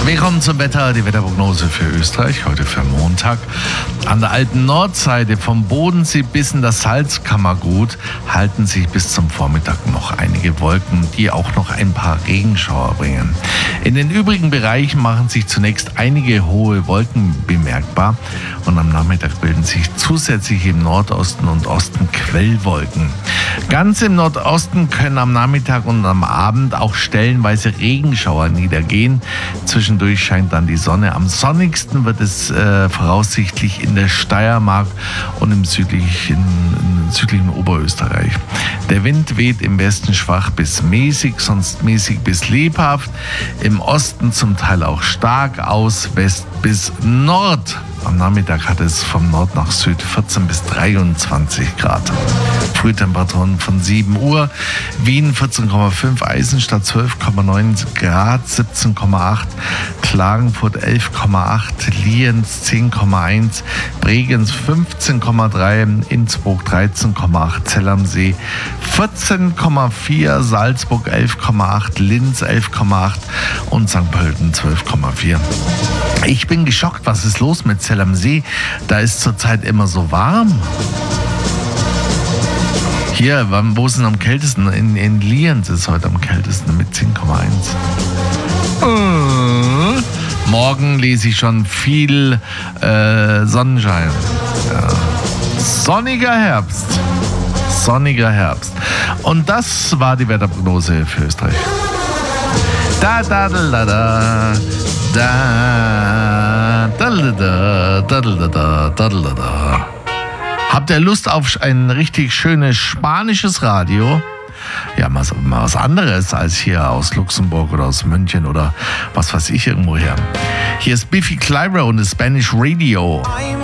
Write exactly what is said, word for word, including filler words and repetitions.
Willkommen zum Wetter, die Wetterprognose für Österreich, heute für Montag. An der alten Nordseite vom Bodensee bis in das Salzkammergut halten sich bis zum Vormittag noch einige Wolken, die auch noch ein paar Regenschauer bringen. In den übrigen Bereichen machen sich zunächst einige hohe Wolken bemerkbar und am Nachmittag bilden sich zusätzlich im Nordosten und Osten Quellwolken. Ganz im Nordosten können am Nachmittag und am Abend auch stellenweise Regenschauer niedergehen. Zwischendurch scheint dann die Sonne. Am sonnigsten wird es äh, voraussichtlich in der Steiermark und im südlichen, im südlichen Oberösterreich. Der Wind weht im Westen schwach bis mäßig, sonst mäßig bis lebhaft. Im Osten zum Teil auch stark aus, West bis Nord. Am Nachmittag hat es vom Nord nach Süd vierzehn bis dreiundzwanzig Grad. Frühtemperaturen von sieben Uhr. Wien vierzehn Komma fünf, Eisenstadt zwölf Komma neun Grad, siebzehn Komma acht. Klagenfurt elf Komma acht, Lienz zehn Komma eins, Bregenz fünfzehn Komma drei, Innsbruck dreizehn Komma acht, Zell am See vierzehn Komma vier, Salzburg elf Komma acht, Linz elf Komma acht und Sankt Pölten zwölf Komma vier. Ich bin geschockt, was ist los mit Zell am See? Da ist zurzeit immer so warm. Hier, wo ist es am kältesten? In, in Lienz ist es heute am kältesten mit zehn Komma eins. Äh, morgen lese ich schon viel äh, Sonnenschein. Ja. Sonniger Herbst. Sonniger Herbst. Und das war die Wetterprognose für Österreich. Da, da, da, da, da. Da, da, da, da, da, da, da, da. Habt ihr Lust auf ein richtig schönes spanisches Radio? Ja, mal, mal was anderes als hier aus Luxemburg oder aus München oder was weiß ich irgendwo her. Hier ist Biffy Clyro und das Spanish Radio.